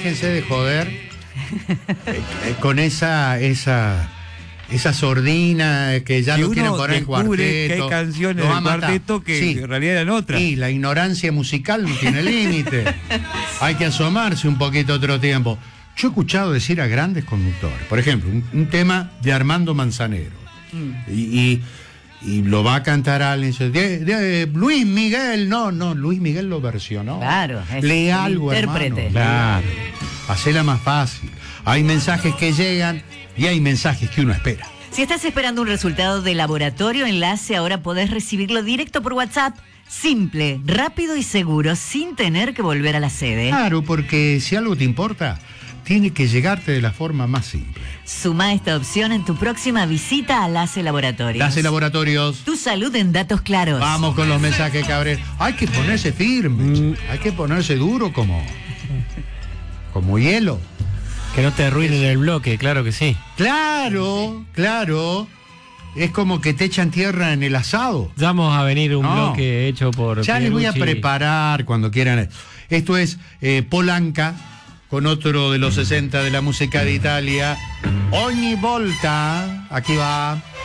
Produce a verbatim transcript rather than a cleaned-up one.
déjense de joder eh, eh, con esa esa esa sordina que ya Si lo quieren uno poner en descubre cuarteto. que hay canciones lo va del a matar. cuarteto que Sí. en realidad eran otras. Y la ignorancia musical no tiene límite. Hay que asomarse un poquito otro tiempo. Yo he escuchado decir a grandes conductores, por ejemplo, un, un tema de Armando Manzanero, mm. y, y, y lo va a cantar alguien, dice, de, de, Luis Miguel, no, no, Luis Miguel lo versionó. Claro, es lee el algo, intérprete. hermano. Claro. Hacela más fácil. Hay mensajes que llegan y hay mensajes que uno espera. Si estás esperando un resultado de laboratorio enlace, ahora podés recibirlo directo por WhatsApp. Simple, rápido y seguro, sin tener que volver a la sede. Claro, porque si algo te importa, tiene que llegarte de la forma más simple. Suma esta opción en tu próxima visita a Lace Laboratorios. Lace Laboratorios. Tu salud en datos claros. Vamos con los mensajes, cabrón. Hay que ponerse firme, mm. hay que ponerse duro como, como hielo. Que no te arruinen el bloque, claro que sí. Claro, claro. Es como que te echan tierra en el asado. Ya vamos a venir un no. bloque hecho por Ya les voy a preparar cuando quieran. Esto es eh, Polanca, con otro de los sesenta de la música de Italia. Ogni volta. Aquí va.